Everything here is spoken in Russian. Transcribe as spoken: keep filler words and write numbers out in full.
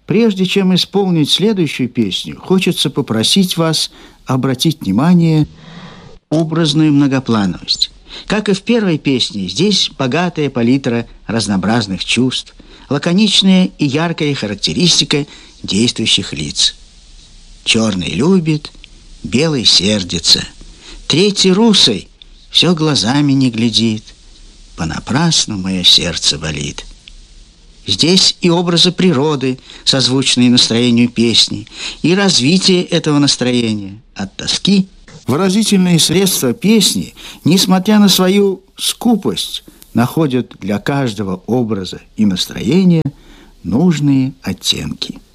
Прежде чем исполнить следующую песню, хочется попросить вас обратить внимание на образную многоплановость. Как и в первой песне, здесь богатая палитра разнообразных чувств, лаконичная и яркая характеристика действующих лиц. Черный любит, белый сердится, третий русый все глазами не глядит, понапрасну мое сердце болит. Здесь и образы природы, созвучные настроению песни, и развитие этого настроения от тоски. Выразительные средства песни, несмотря на свою скупость, находят для каждого образа и настроения нужные оттенки.